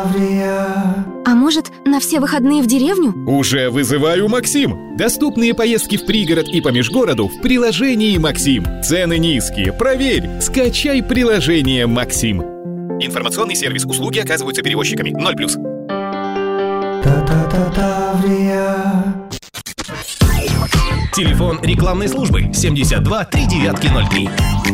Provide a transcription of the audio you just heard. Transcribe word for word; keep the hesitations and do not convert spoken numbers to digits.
А может, на все выходные в деревню? Уже вызываю Максим. Доступные поездки в пригород и по межгороду в приложении Максим. Цены низкие, проверь. Скачай приложение Максим. Информационный сервис. Услуги оказываются перевозчиками. Ноль плюс. Телефон рекламной службы семьдесят два три девятки ноль три.